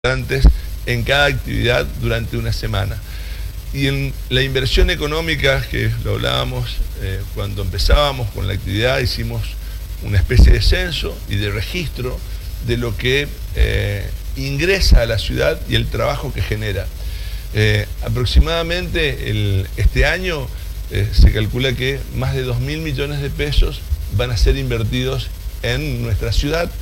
en cada actividad durante una semana. Y en la inversión económica, que lo hablábamos cuando empezábamos con la actividad, hicimos una especie de censo y de registro de lo que ingresa a la ciudad y el trabajo que genera. Aproximadamente este año se calcula que más de 2.000 millones de pesos van a ser invertidos en nuestra ciudad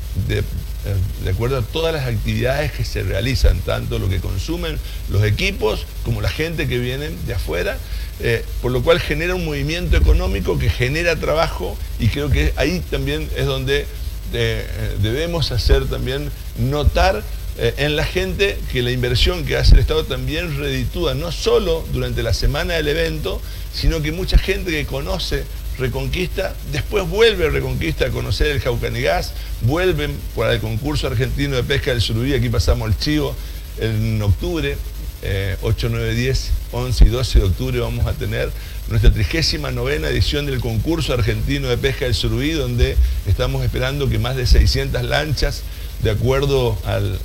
de acuerdo a todas las actividades que se realizan, tanto lo que consumen los equipos como la gente que viene de afuera, por lo cual genera un movimiento económico que genera trabajo, y creo que ahí también es donde debemos hacer también notar en la gente que la inversión que hace el Estado también reditúa, no solo durante la semana del evento, sino que mucha gente que conoce Reconquista, después vuelve a Reconquista a conocer el Jaucanigas, vuelven para el concurso argentino de pesca del Surubí. Aquí pasamos el chivo en octubre, 8, 9, 10, 11 y 12 de octubre vamos a tener nuestra 39ª edición del concurso argentino de pesca del Surubí, donde estamos esperando que más de 600 lanchas, de acuerdo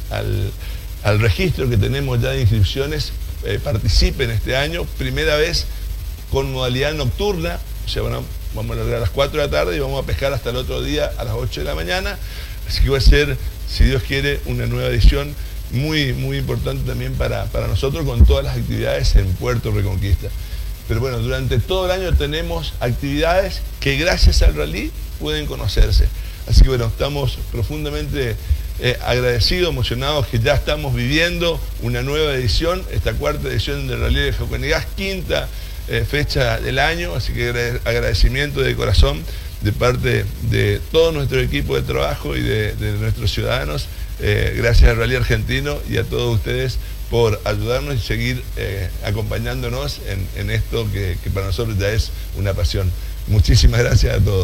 al registro que tenemos ya de inscripciones, participen este año, primera vez con modalidad nocturna. O sea, vamos a largar a las 4 de la tarde y vamos a pescar hasta el otro día a las 8 de la mañana. Así que va a ser, si Dios quiere, una nueva edición muy, muy importante también para nosotros, con todas las actividades en Puerto Reconquista. Pero bueno, durante todo el año tenemos actividades que gracias al rally pueden conocerse. Así que bueno, estamos profundamente agradecidos, emocionados, que ya estamos viviendo una nueva edición, esta 4ª edición del Rally de Jaucanigas, 5ª fecha del año, así que agradecimiento de corazón de parte de todo nuestro equipo de trabajo y de nuestros ciudadanos, gracias al Rally Argentino y a todos ustedes por ayudarnos y seguir acompañándonos en esto que para nosotros ya es una pasión. Muchísimas gracias a todos.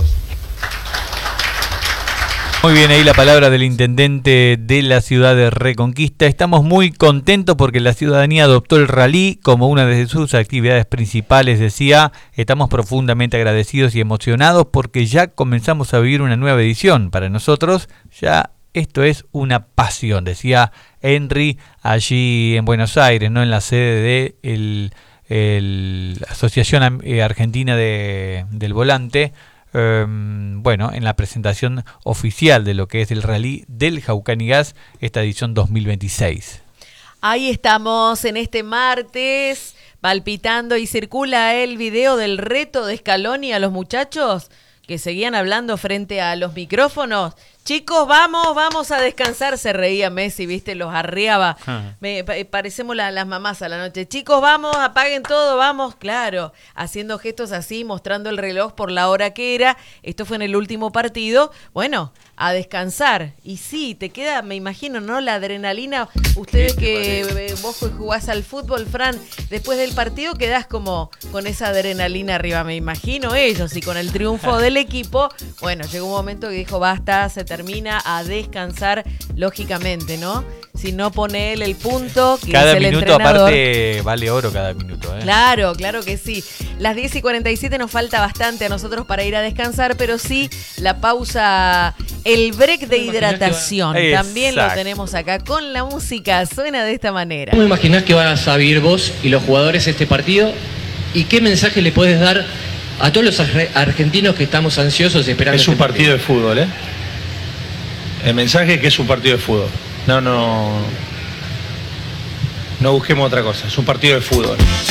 Muy bien, ahí la palabra del intendente de la ciudad de Reconquista. Estamos muy contentos porque la ciudadanía adoptó el rally como una de sus actividades principales, decía. Estamos profundamente agradecidos y emocionados porque ya comenzamos a vivir una nueva edición. Para nosotros ya esto es una pasión, decía Henry allí en Buenos Aires, ¿no? En la sede de la Asociación Argentina del Volante. Bueno, en la presentación oficial de lo que es el Rally del Jaucanigas, esta edición 2026. Ahí estamos en este martes, palpitando, y circula el video del reto de Scaloni a los muchachos que seguían hablando frente a los micrófonos. Chicos, vamos a descansar, se reía Messi, viste, los arreaba. Parecemos las mamás a la noche. Chicos, vamos, apaguen todo, vamos, claro, haciendo gestos así, mostrando el reloj por la hora que era. Esto fue en el último partido. Bueno, a descansar. Y sí, te queda, me imagino, ¿no? La adrenalina. Ustedes que vos jugás al fútbol, Fran, después del partido quedás como con esa adrenalina arriba, me imagino ellos. Y con el triunfo del equipo, bueno, llegó un momento que dijo, basta, se termina, a descansar, lógicamente, ¿no? Si no pone él el punto, que cada es el minuto entrenador. Aparte vale oro cada minuto, ¿eh? Claro que sí. Las 10:47 nos falta bastante a nosotros para ir a descansar, pero sí la pausa, el break de hidratación. También lo tenemos acá con la música, suena de esta manera. ¿Cómo imaginás que vas a vivir vos y los jugadores este partido? ¿Y qué mensaje le puedes dar a todos los argentinos que estamos ansiosos esperando? Es un partido de fútbol, ¿eh? El mensaje es que es un partido de fútbol. No busquemos otra cosa. Es un partido de fútbol.